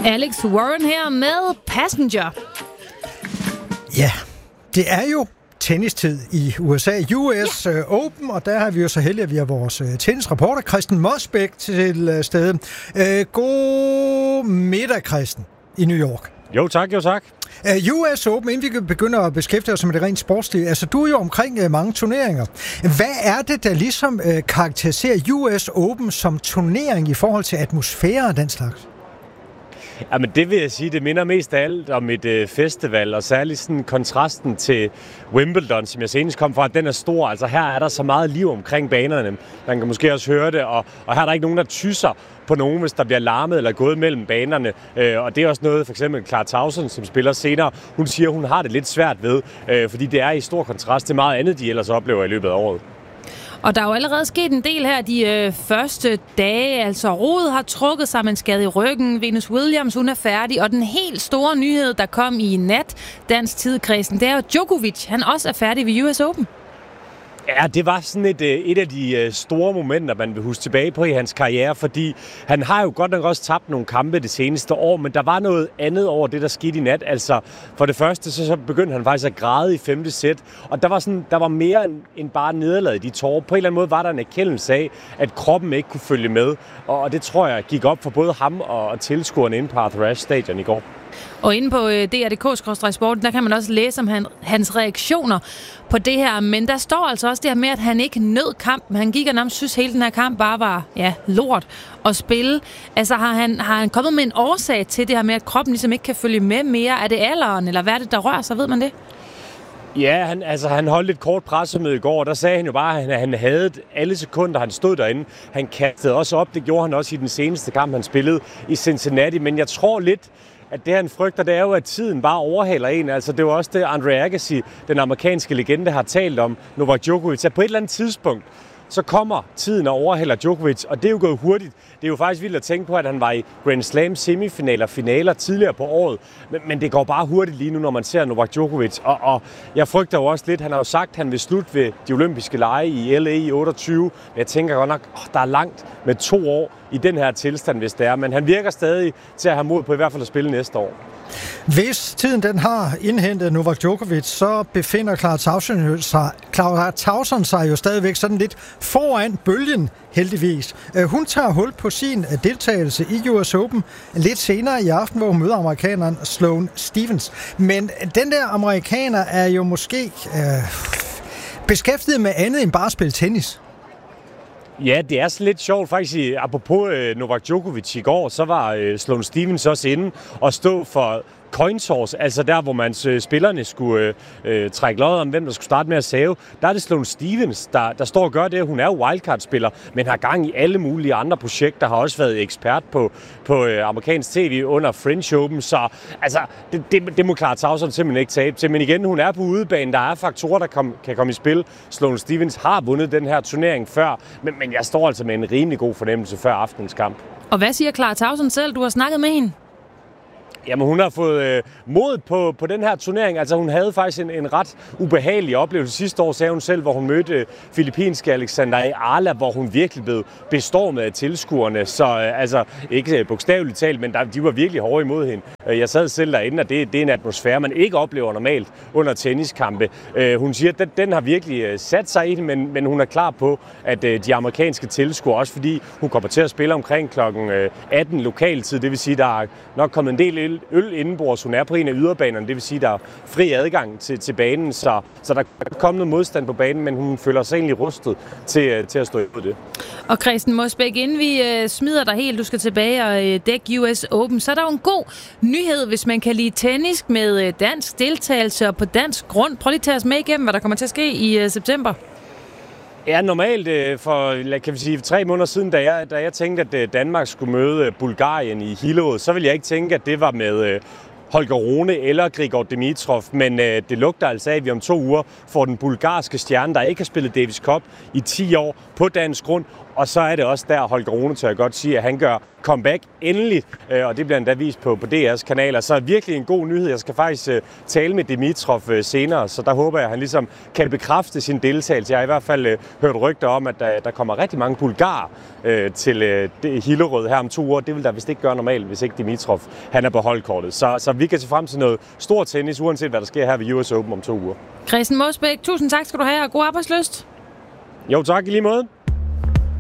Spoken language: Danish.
Alex Warren her med Passenger. Ja, det er jo tennistid i USA, US Open, og der har vi jo så heldige, at vi har vores tennisreporter, Christian Mosbæk, til stede. God middag, Christian, i New York. Jo tak, jo tak. US Open, inden vi begynder at beskæftige os med det rent sportslige, altså du er jo omkring mange turneringer. Hvad er det, der ligesom karakteriserer US Open som turnering i forhold til atmosfære og den slags? Jamen det vil jeg sige, det minder mest af alt om et festival, og særligt sådan kontrasten til Wimbledon, som jeg senest kom fra, at den er stor. Altså her er der så meget liv omkring banerne. Man kan måske også høre det, og her er der ikke nogen, der tysser på nogen, hvis der bliver larmet eller gået mellem banerne. Og det er også noget, for eksempel Clara Tauson, som spiller senere, hun siger, hun har det lidt svært ved, fordi det er i stor kontrast til meget andet, de ellers oplever i løbet af året. Og der er jo allerede sket en del her de første dage. Altså Rode har trukket sig med en skade i ryggen. Venus Williams, hun er færdig. Og den helt store nyhed, der kom i nat, dansk tidkredsen, det er jo Djokovic. Han også er færdig ved US Open. Ja, det var sådan et af de store momenter, man vil huske tilbage på i hans karriere, fordi han har jo godt nok også tabt nogle kampe det seneste år, men der var noget andet over det, der skete i nat. Altså, for det første, så begyndte han faktisk at græde i 5. sæt, og der var mere end bare nederlaget i de tårer. På en eller anden måde var der en erkendelse af, at kroppen ikke kunne følge med, og det tror jeg gik op for både ham og tilskuerne inde på Arthur Ashe Stadion i går. Og inde på dr.dk/sporten, der kan man også læse om hans reaktioner på det her. Men der står altså også det her med, at han ikke nød kampen. Han gik og nærmest synes, hele den her kamp bare var lort at spille. Altså har han kommet med en årsag til det her med, at kroppen ligesom ikke kan følge med mere? Er det alderen, eller hvad er det, der rører sig? Ved man det? Ja, han holdt et kort pressemøde i går, og der sagde han jo bare, at han havde alle sekunder, han stod derinde. Han kastede også op, det gjorde han også i den seneste kamp, han spillede i Cincinnati. Men jeg tror lidt, at det han frygter, det er jo, at tiden bare overhaler en. Altså, det var også det, Andre Agassi, den amerikanske legende, har talt om Novak Djokovic, at på et eller andet tidspunkt, så kommer tiden og overhaler Djokovic, og det er jo gået hurtigt. Det er jo faktisk vildt at tænke på, at han var i Grand Slam semifinaler og finaler tidligere på året, men det går bare hurtigt lige nu, når man ser Novak Djokovic, og jeg frygter jo også lidt, han har jo sagt, at han vil slutte ved de olympiske lege i LA i 28, men jeg tænker godt nok, der er langt med 2 år i den her tilstand, hvis det er, men han virker stadig til at have mod på i hvert fald at spille næste år. Hvis tiden den har indhentet Novak Djokovic, så befinder Clara Tauson sig jo stadigvæk sådan lidt foran bølgen, heldigvis. Hun tager hul på sin deltagelse i US Open lidt senere i aften, hvor hun møder amerikaneren Sloane Stephens. Men den der amerikaner er jo måske beskæftiget med andet end bare at spille tennis. Ja, det er så lidt sjovt faktisk. Apropos Novak Djokovic i går, så var Sloane Stephens også inde og stå for coin toss, altså der, hvor spillerne skulle trække lod om, hvem der skulle starte med at save. Der er det Sloane Stephens, der står og gør det. Hun er jo wildcard-spiller, men har gang i alle mulige andre projekter, har også været ekspert på amerikansk tv under French Open, så altså, det må Clara Tauson simpelthen ikke tabe til. Men igen, hun er på udebane, der er faktorer, der kan komme i spil. Sloane Stephens har vundet den her turnering før, men jeg står altså med en rimelig god fornemmelse før aftenens kamp. Og hvad siger Clara Tauson selv? Du har snakket med hende. Jamen, hun har fået mod på den her turnering. Altså, hun havde faktisk en ret ubehagelig oplevelse sidste år, sagde hun selv, hvor hun mødte filippinske Alexander Ayala, hvor hun virkelig blev bestormet af tilskuerne. Så altså, ikke bogstaveligt talt, men de var virkelig hårde imod hende. Jeg sad selv derinde, og det er en atmosfære, man ikke oplever normalt under tenniskampe. Hun siger, at den har virkelig sat sig i det, men hun er klar på, at de amerikanske tilskuere, også fordi hun kommer til at spille omkring klokken 18 lokaltid, det vil sige, der er nok kommet en del øl indenbords. Hun er på en af yderbanerne, det vil sige, der er fri adgang til banen, så der er kommet noget modstand på banen, men hun føler sig egentlig rustet til at stå imod det. Og Christian Mosbæk, inden vi smider dig helt, du skal tilbage og dække US Open, så er der jo en god nyhed, hvis man kan lide tennis med dansk deltagelse og på dansk grund. Prøv lige at tage os med igennem, hvad der kommer til at ske i september. Ja, normalt for, kan vi sige, 3 måneder siden, da jeg tænkte, at Danmark skulle møde Bulgarien i Hillerød, så ville jeg ikke tænke, at det var med Holger Rune eller Grigor Dimitrov, men det lugter altså af, at vi om 2 uger får den bulgarske stjerne, der ikke har spillet Davis Cup i 10 år, på dansk grund, Og så er det også der, Holger Rune tør jeg godt sige, at han gør comeback endelig, og det bliver endda vist på DR's kanaler. Så virkelig en god nyhed. Jeg skal faktisk tale med Dimitrov senere, så der håber jeg, at han ligesom kan bekræfte sin deltagelse. Jeg har i hvert fald hørt rygter om, at der kommer rigtig mange bulgarer til Hillerød her om 2 uger. Det vil der vist ikke gøre normalt, hvis ikke Dimitrov han er på holdkortet. Så vi kan se frem til noget stort tennis, uanset hvad der sker her ved US Open om 2 uger. Christian Mosbæk, tusind tak skal du have, og god arbejdslyst. Jo tak, i lige måde.